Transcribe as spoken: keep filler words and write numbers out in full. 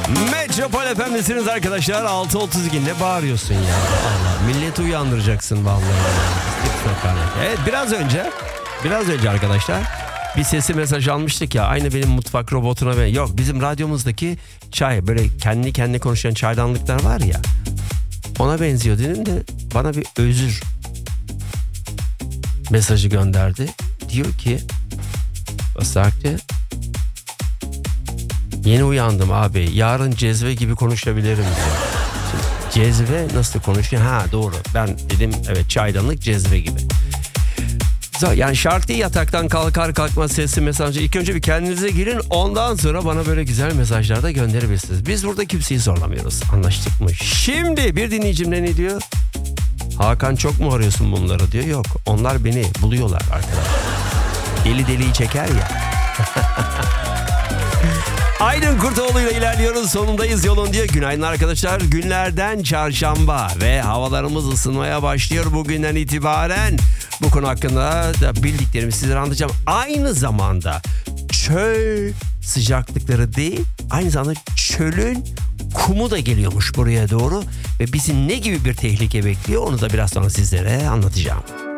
Metropol F M'desiniz arkadaşlar. altı otuz iki ne bağırıyorsun ya? Allah, milleti uyandıracaksın vallahi. Evet, biraz önce biraz önce arkadaşlar bir sesli mesaj almıştık ya, aynı benim mutfak robotuna ve yok bizim radyomuzdaki çay, böyle kendi kendine konuşan çaydanlıklar var ya, ona benziyor dedim de bana bir özür mesajı gönderdi. Diyor ki Basakçı, yeni uyandım abi, yarın cezve gibi konuşabilirim diyor. Şimdi, cezve nasıl konuşuyor? Ha doğru, ben dedim evet, çaydanlık cezve gibi. Yani şart değil, yataktan kalkar kalkmaz sesli mesajı. İlk önce bir kendinize girin, ondan sonra bana böyle güzel mesajlar da gönderebilirsiniz. Biz burada kimseyi zorlamıyoruz, anlaştık mı? Şimdi bir dinleyicim ne diyor? Hakan çok mu arıyorsun bunları diyor. Yok, onlar beni buluyorlar arkadaşlar. Deli deliyi çeker ya. Aydın Kurtoğlu ile ilerliyoruz, sonundayız yolun diyor. Günaydın arkadaşlar, günlerden çarşamba ve havalarımız ısınmaya başlıyor bugünden itibaren. Bu konu hakkında da bildiklerimi sizlere anlatacağım. Aynı zamanda çöl sıcaklıkları değil, aynı zamanda çölün kumu da geliyormuş buraya doğru ve bizi ne gibi bir tehlike bekliyor, onu da biraz sonra sizlere anlatacağım.